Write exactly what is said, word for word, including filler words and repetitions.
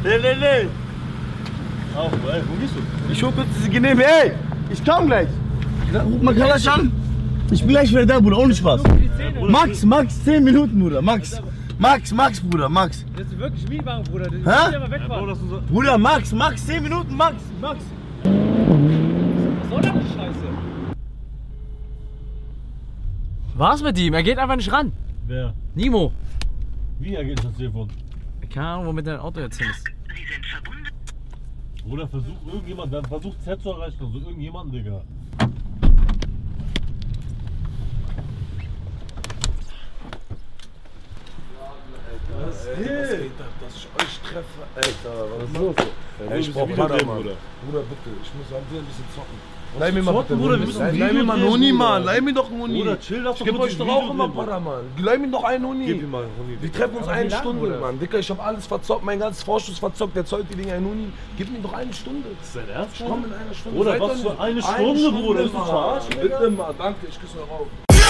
Nee, nee, nee. Auf, ey, wo gehst du? Ich hol kurz diese Genehme. Ey, ich komm gleich. Ruf mal Kalasch an. Ich bin gleich wieder da, Bruder, ohne Spaß. Max, Max, zehn Minuten, Bruder, Max. Max, Max, Bruder, Max. Das ist wirklich Mietwagen, Bruder. Hä? Ja, mal wegfahren. Ja, Bruder, Max, Max, zehn Minuten, Max, Max. Was soll das die Scheiße? Was mit ihm? Er geht einfach nicht ran. Wer? Nimo. Wie ergeht das Telefon? Keine Ahnung, womit dein Auto jetzt hin ist. Oder versucht irgendjemand, dann versucht Z zu erreichen, also irgendjemanden, Digga. Was geht? Dass ich euch treffe, Alter. Was ist los? Ey, Ich brauch Bruder, Bruder. Bruder, bitte, ich muss an dir ein bisschen zocken. Leih mir mal zocken, bitte, Bruder, wir müssen ein Leih Video mir mal einen drehen, Huni, Bruder. Mann. Leih mir doch einen Huni. Bruder, chill, lass Ich doch geb kurz euch ein doch auch Video immer drehen, Para, Mann. Leih mir doch einen Huni. Gib ihm mal einen Huni. Wir treffen uns Aber eine wie lange, Stunde, Bruder? Mann. Dicker, ich hab alles verzockt, mein ganzes Vorschuss verzockt. Der zollt die Dinger einen Huni. Gib mir doch eine Stunde. Ist dein Ernst? Ich komm in einer Stunde. Bruder, Seid was doch für nicht- eine Stunde, Bruder? Willst du Mann. verarschen, Digga? Bitte mal, danke, ich küsse euch auf.